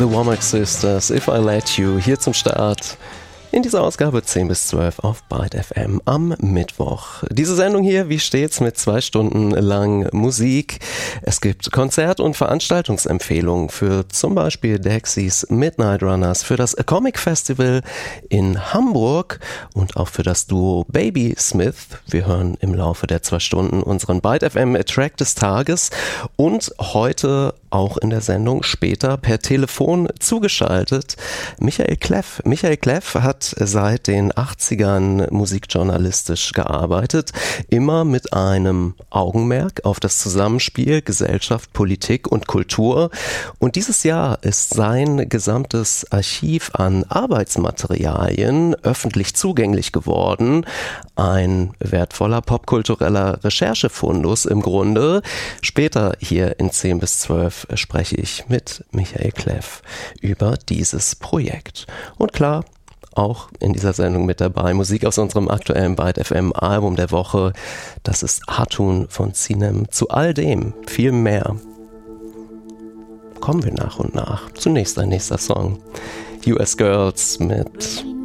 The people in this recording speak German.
The Womack Sisters, If I Let You, hier zum Start. In dieser Ausgabe 10 bis 12 auf Byte FM am Mittwoch. Diese Sendung hier, wie stets, mit 2 Stunden lang Musik. Es gibt Konzert- und Veranstaltungsempfehlungen für zum Beispiel Dexys Midnight Runners, für das Comic Festival in Hamburg und auch für das Duo Baby Smith. Wir hören im Laufe der 2 Stunden unseren Byte FM Track des Tages und heute auch in der Sendung später per Telefon zugeschaltet Michael Kleff. Michael Kleff hat seit den 80ern musikjournalistisch gearbeitet, immer mit einem Augenmerk auf das Zusammenspiel Gesellschaft, Politik und Kultur. Und dieses Jahr ist sein gesamtes Archiv an Arbeitsmaterialien öffentlich zugänglich geworden. Ein wertvoller popkultureller Recherchefundus im Grunde. Später hier in 10 bis 12 spreche ich mit Michael Kleff über dieses Projekt. Und klar, auch in dieser Sendung mit dabei Musik aus unserem aktuellen Byte FM Album der Woche. Das ist Hatun von Sinem. Zu all dem, viel mehr, kommen wir nach und nach. Zunächst ein nächster Song. US Girls mit